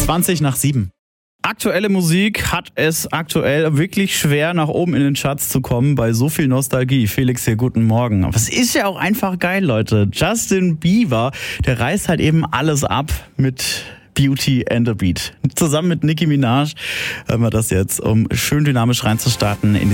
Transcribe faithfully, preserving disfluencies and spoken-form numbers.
zwanzig nach sieben. Aktuelle Musik hat es aktuell wirklich schwer, nach oben in den Charts zu kommen bei so viel Nostalgie. Felix hier, guten Morgen. Aber es ist ja auch einfach geil, Leute. Justin Bieber, der reißt halt eben alles ab mit Beauty and the Beat. Zusammen mit Nicki Minaj hören wir das jetzt, um schön dynamisch reinzustarten in die